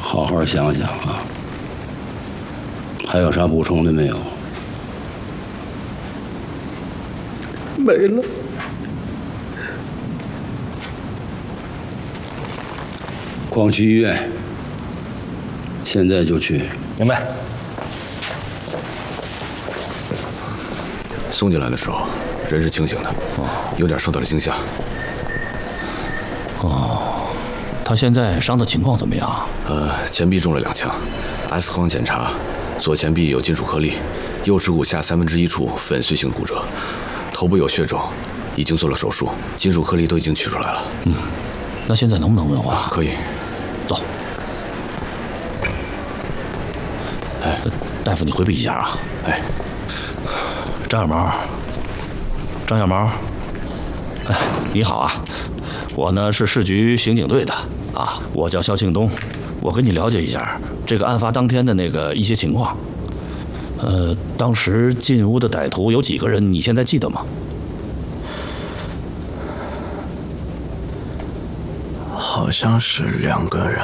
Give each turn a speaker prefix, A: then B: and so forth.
A: 好好想想啊。还有啥补充的没有？
B: 没了。
A: 光去医院，现在就去。
C: 明白。
D: 送进来的时候，人是清醒的，有点受到了惊吓。
C: 哦，他现在伤的情况怎么样？
D: 前臂中了2枪 ，X 光检查，左前臂有金属颗粒，右耻骨下1/3处粉碎性骨折，头部有血肿，已经做了手术，金属颗粒都已经取出来了。
C: 那现在能不能问话？
D: 可以。
C: 走。大夫，你回避一下啊。张小毛，张小毛，你好啊，我呢是市局刑警队的啊，我叫肖庆东，我跟你了解一下这个案发当天的那个一些情况。当时进屋的歹徒有几个人？你现在记得吗？
B: 好像是2个人。